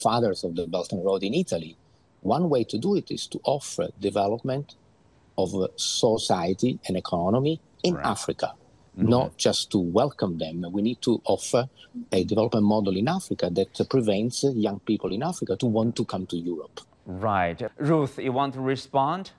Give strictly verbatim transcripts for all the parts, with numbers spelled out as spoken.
fathers of the Belt and Road in Italy. One way to do it is to offer development of society and economy in right. Africa, mm-hmm. not just to welcome them. We need to offer a development model in Africa that prevents young people in Africa to want to come to Europe. Right. Ruth, you want to respond?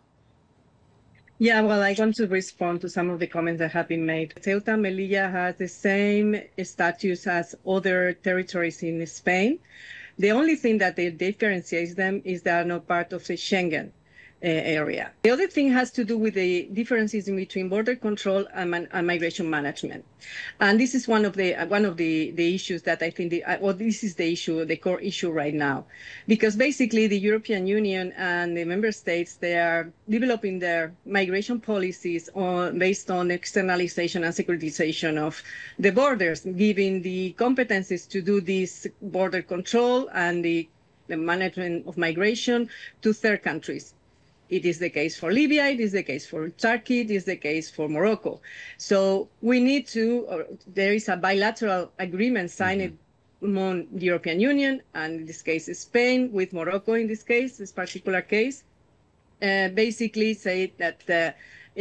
Yeah, well, I want to respond to some of the comments that have been made. Ceuta and Melilla has the same status as other territories in Spain. The only thing that differentiates them is they are not part of the Schengen uh, area. The other thing has to do with the differences in between border control and, man and migration management. And this is one of the uh, one of the, the issues that I think, the, uh, well, this is the issue, the core issue right now. Because basically the European Union and the member states, they are developing their migration policies on, based on externalization and securitization of the borders, giving the competencies to do this border control and the, the management of migration to third countries. It is the case for Libya, it is the case for Turkey, it is the case for Morocco. So we need to, uh, there is a bilateral agreement signed mm-hmm. among the European Union, and in this case Spain, with Morocco in this case, this particular case, uh, basically say that uh,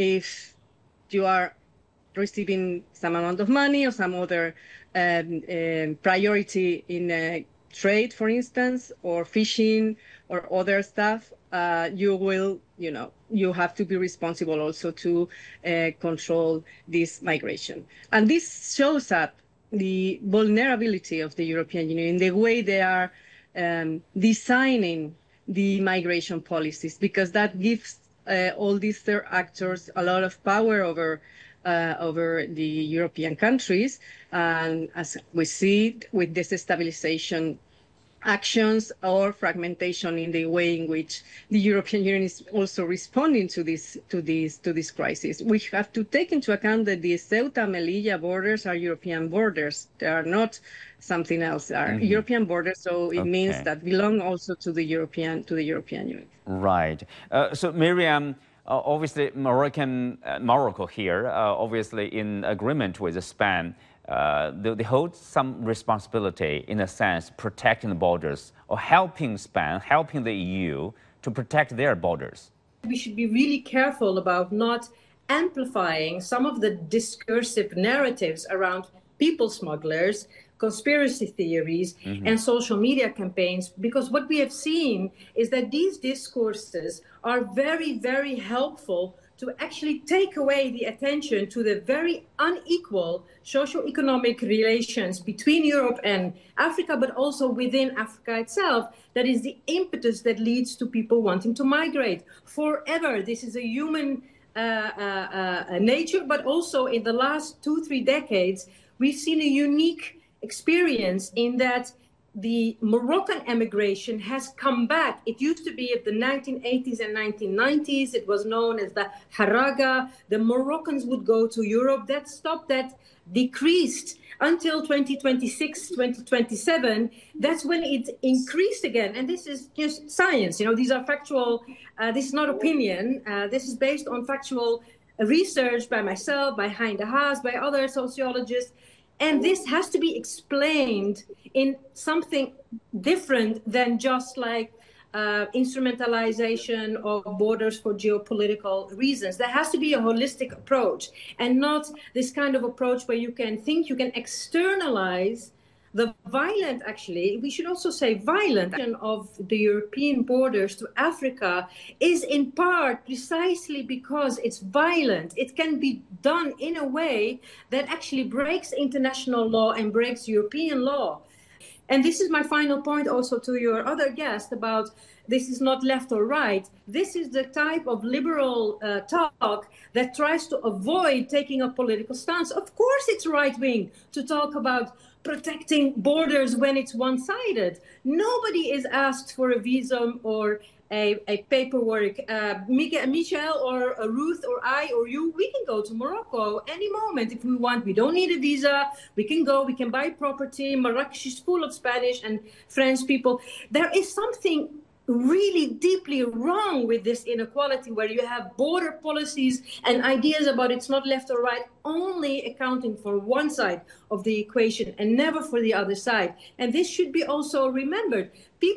if you are receiving some amount of money or some other um, um, priority in uh, trade, for instance, or fishing or other stuff, uh, you will, you know, you have to be responsible also to uh, control this migration. And this shows up the vulnerability of the European Union in the way they are um, designing the migration policies, because that gives uh, all these third actors a lot of power over Uh, over the European countries, and as we see with desestabilization actions or fragmentation in the way in which the European Union is also responding to this to this to this crisis. We have to take into account that the Ceuta Melilla borders are European borders. They are not something else. They are mm-hmm. European borders, so it okay. means that belong also to the European to the European Union. Right. Uh, so Miriam, Uh, obviously, Moroccan, uh, Morocco here, uh, obviously in agreement with Spain, uh, they, they hold some responsibility, in a sense, protecting the borders or helping Spain, helping the E U to protect their borders. We should be really careful about not amplifying some of the discursive narratives around people smugglers, conspiracy theories, mm-hmm. and social media campaigns, because what we have seen is that these discourses are very, very helpful to actually take away the attention to the very unequal socio-economic relations between Europe and Africa, but also within Africa itself. That is the impetus that leads to people wanting to migrate forever. This is a human uh, uh, uh, nature, but also in the last two, three decades, we've seen a unique experience in that the Moroccan emigration has come back. It used to be at the nineteen eighties and nineteen nineties. It was known as the Haraga. The Moroccans would go to Europe. That stopped, that decreased until twenty twenty-six, twenty twenty-seven. That's when it increased again. And this is just science. You know, these are factual. Uh, this is not opinion. Uh, this is based on factual research by myself, by Hein de Haas, by other sociologists. And this has to be explained in something different than just like uh, instrumentalization of borders for geopolitical reasons. There has to be a holistic approach, and not this kind of approach where you can think you can externalize the violent, actually, we should also say violent, action of the European borders to Africa is in part precisely because it's violent. It can be done in a way that actually breaks international law and breaks European law. And this is my final point also to your other guest about this is not left or right. This is the type of liberal uh, talk that tries to avoid taking a political stance. Of course it's right-wing to talk about protecting borders when it's one-sided. Nobody is asked for a visa or a, a paperwork. Uh, Michel or uh, Ruth or I or you, we can go to Morocco any moment if we want. We don't need a visa. We can go, we can buy property. Marrakesh is full of Spanish and French people. There is something really deeply wrong with this inequality where you have border policies and ideas about it's not left or right only accounting for one side of the equation and never for the other side. And this should be also remembered. People